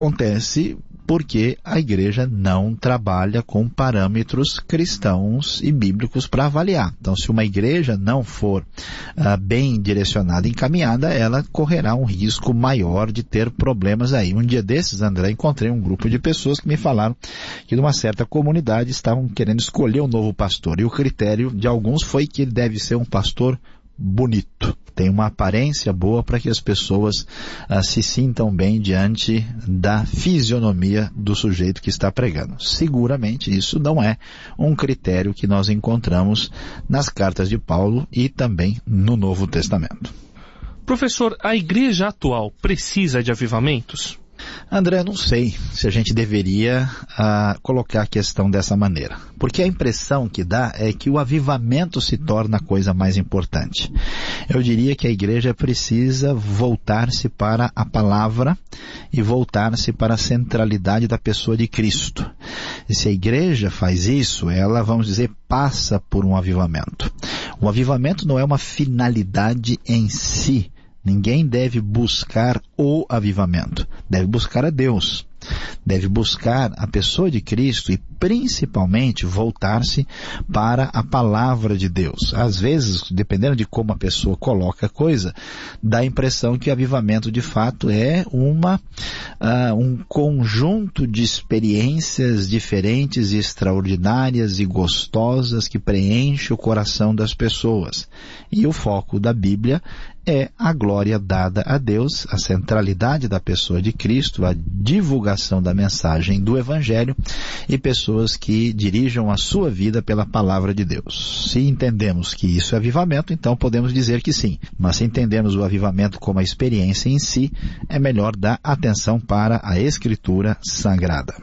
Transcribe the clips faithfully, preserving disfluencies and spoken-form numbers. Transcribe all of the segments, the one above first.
Acontece porque a igreja não trabalha com parâmetros cristãos e bíblicos para avaliar. Então, se uma igreja não for uh, bem direcionada e encaminhada, ela correrá um risco maior de ter problemas aí. Um dia desses, André, encontrei um grupo de pessoas que me falaram que numa certa comunidade estavam querendo escolher um novo pastor. E o critério de alguns foi que ele deve ser um pastor bonito. Tem uma aparência boa para que as pessoas uh, se sintam bem diante da fisionomia do sujeito que está pregando. Seguramente isso não é um critério que nós encontramos nas cartas de Paulo e também no Novo Testamento. Professor, a igreja atual precisa de avivamentos? André, não sei se a gente deveria uh, colocar a questão dessa maneira. Porque a impressão que dá é que o avivamento se torna a coisa mais importante. Eu diria que a igreja precisa voltar-se para a palavra e voltar-se para a centralidade da pessoa de Cristo. E se a igreja faz isso, ela, vamos dizer, passa por um avivamento. O avivamento não é uma finalidade em si. Ninguém deve buscar o avivamento. Deve buscar a Deus. Deve buscar a pessoa de Cristo e principalmente voltar-se para a palavra de Deus. Às vezes, dependendo de como a pessoa coloca a coisa, dá a impressão que avivamento de fato é uma, uh, um conjunto de experiências diferentes e extraordinárias e gostosas que preenche o coração das pessoas. E o foco da Bíblia é a glória dada a Deus, a centralidade da pessoa de Cristo, a divulgação da mensagem do Evangelho e pessoas que dirijam a sua vida pela palavra de Deus. Se entendemos que isso é avivamento, então podemos dizer que sim. Mas se entendemos o avivamento como a experiência em si, é melhor dar atenção para a Escritura Sagrada.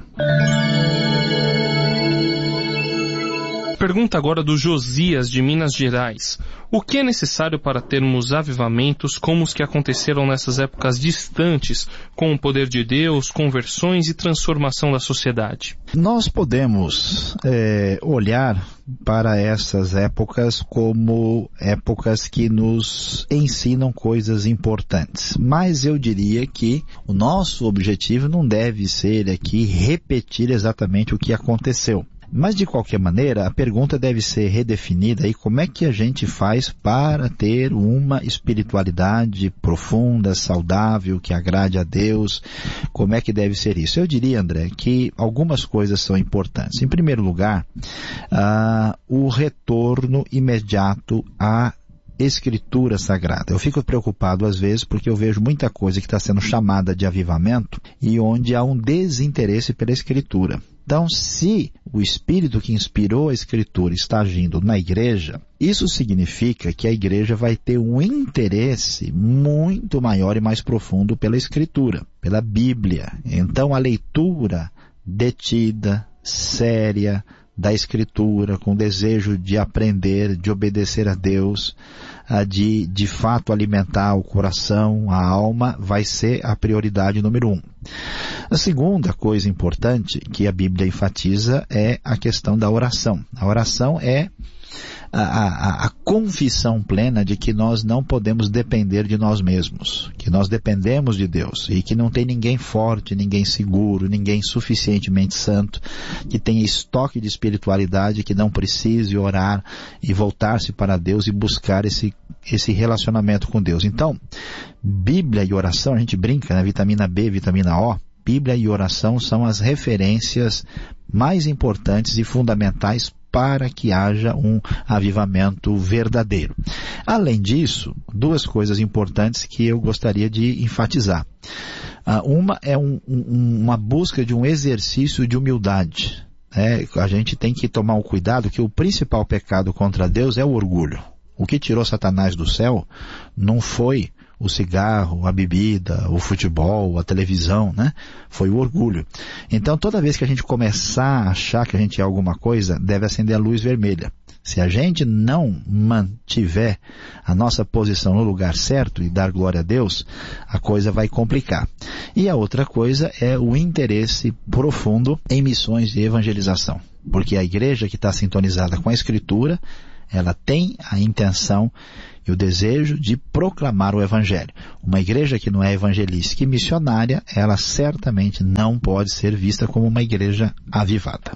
Pergunta agora do Josias, de Minas Gerais. O que é necessário para termos avivamentos como os que aconteceram nessas épocas distantes, com o poder de Deus, conversões e transformação da sociedade? Nós podemos é, olhar para essas épocas como épocas que nos ensinam coisas importantes. Mas eu diria que o nosso objetivo não deve ser aqui repetir exatamente o que aconteceu. Mas, de qualquer maneira, a pergunta deve ser redefinida aí, como é que a gente faz para ter uma espiritualidade profunda, saudável, que agrade a Deus? Como é que deve ser isso? Eu diria, André, que algumas coisas são importantes. Em primeiro lugar, uh, o retorno imediato à Escritura Sagrada. Eu fico preocupado às vezes porque eu vejo muita coisa que está sendo chamada de avivamento e onde há um desinteresse pela Escritura. Então, se o Espírito que inspirou a Escritura está agindo na igreja, isso significa que a igreja vai ter um interesse muito maior e mais profundo pela Escritura, pela Bíblia. Então, a leitura detida, séria, da Escritura, com desejo de aprender, de obedecer a Deus, de, de fato alimentar o coração, a alma, vai ser a prioridade número um. A segunda coisa importante que a Bíblia enfatiza é a questão da oração. A oração é A, a, a confissão plena de que nós não podemos depender de nós mesmos, que nós dependemos de Deus e que não tem ninguém forte, ninguém seguro, ninguém suficientemente santo, que tenha estoque de espiritualidade, que não precise orar e voltar-se para Deus e buscar esse, esse relacionamento com Deus. Então, Bíblia e oração, a gente brinca, né? Vitamina B, vitamina O, Bíblia e oração são as referências mais importantes e fundamentais para que haja um avivamento verdadeiro. Além disso, duas coisas importantes que eu gostaria de enfatizar. Uh, uma é um, um, uma busca de um exercício de humildade. É, a gente tem que tomar um cuidado que o principal pecado contra Deus é o orgulho. O que tirou Satanás do céu não foi o cigarro, a bebida, o futebol, a televisão, né? Foi o orgulho. Então, toda vez que a gente começar a achar que a gente é alguma coisa, deve acender a luz vermelha. Se a gente não mantiver a nossa posição no lugar certo e dar glória a Deus, a coisa vai complicar. E a outra coisa é o interesse profundo em missões de evangelização. Porque a igreja que está sintonizada com a Escritura, ela tem a intenção e o desejo de proclamar o Evangelho. Uma igreja que não é evangelística e missionária, ela certamente não pode ser vista como uma igreja avivada.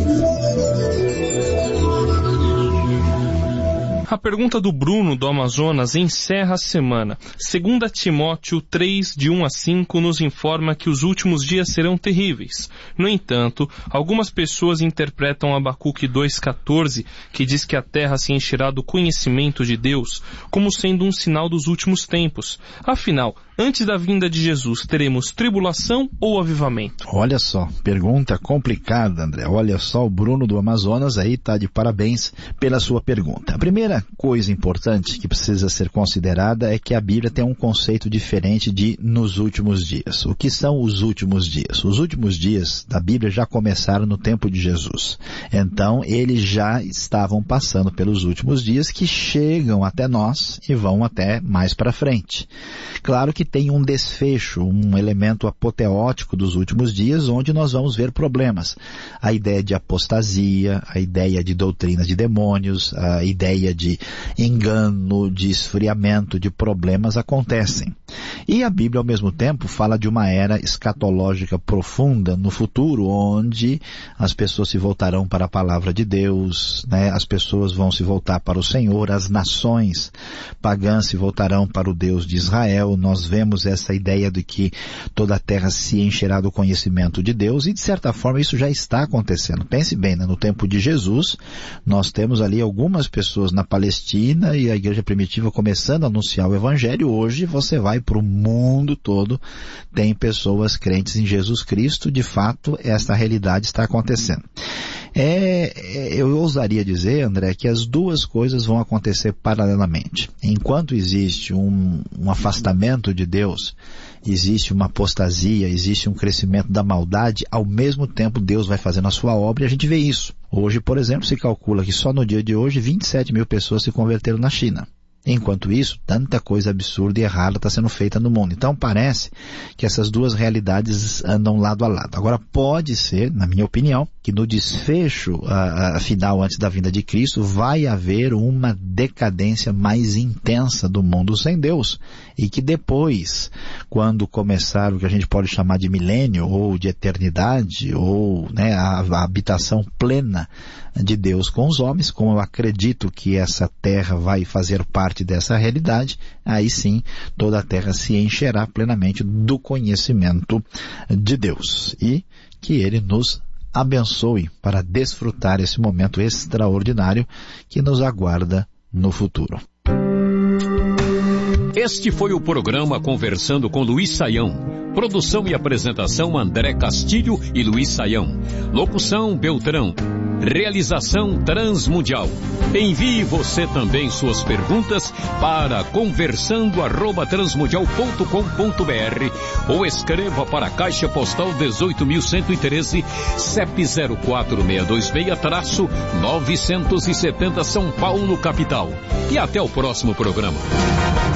A pergunta do Bruno, do Amazonas, encerra a semana. Segundo Timóteo três, de um a cinco, nos informa que os últimos dias serão terríveis. No entanto, algumas pessoas interpretam Abacuque dois, quatorze, que diz que a terra se encherá do conhecimento de Deus, como sendo um sinal dos últimos tempos. Afinal, antes da vinda de Jesus, teremos tribulação ou avivamento? Olha só, pergunta complicada, André. Olha só, o Bruno do Amazonas aí está de parabéns pela sua pergunta. A primeira coisa importante que precisa ser considerada é que a Bíblia tem um conceito diferente de nos últimos dias. O que são os últimos dias? Os últimos dias da Bíblia já começaram no tempo de Jesus. Então, eles já estavam passando pelos últimos dias que chegam até nós e vão até mais para frente. Claro que tem um desfecho, um elemento apoteótico dos últimos dias, onde nós vamos ver problemas. A ideia de apostasia, a ideia de doutrinas de demônios, a ideia de engano, de esfriamento, de problemas acontecem. E a Bíblia, ao mesmo tempo, fala de uma era escatológica profunda no futuro, onde as pessoas se voltarão para a palavra de Deus, né? As pessoas vão se voltar para o Senhor, as nações pagãs se voltarão para o Deus de Israel. Nós vemos essa ideia de que toda a terra se encherá do conhecimento de Deus e, de certa forma, isso já está acontecendo. Pense bem, né? No tempo de Jesus, nós temos ali algumas pessoas na Palestina e a igreja primitiva começando a anunciar o Evangelho. Hoje você vai para o mundo todo, tem pessoas crentes em Jesus Cristo. De fato, esta realidade está acontecendo. É, eu ousaria dizer, André, que as duas coisas vão acontecer paralelamente. Enquanto existe um, um afastamento de Deus, existe uma apostasia, existe um crescimento da maldade, ao mesmo tempo Deus vai fazendo a sua obra e a gente vê isso. Hoje, por exemplo, se calcula que só no dia de hoje vinte e sete mil pessoas se converteram na China. Enquanto isso, tanta coisa absurda e errada está sendo feita no mundo. Então parece que essas duas realidades andam lado a lado. Agora pode ser, na minha opinião, que no desfecho a, a final antes da vinda de Cristo vai haver uma decadência mais intensa do mundo sem Deus. E que depois, quando começar o que a gente pode chamar de milênio ou de eternidade, ou né, a, a habitação plena de Deus com os homens, como eu acredito que essa terra vai fazer parte dessa realidade, aí sim toda a terra se encherá plenamente do conhecimento de Deus. E que Ele nos abençoe para desfrutar esse momento extraordinário que nos aguarda no futuro. Este foi o programa Conversando com Luiz Saião. Produção e apresentação André Castilho e Luiz Saião. Locução Beltrão. Realização Transmundial. Envie você também suas perguntas para conversando arroba transmundial ponto com ponto br ou escreva para a Caixa Postal dezoito mil cento e treze, C E P zero quatro seis dois seis, novecentos e setenta São Paulo, capital. E até o próximo programa.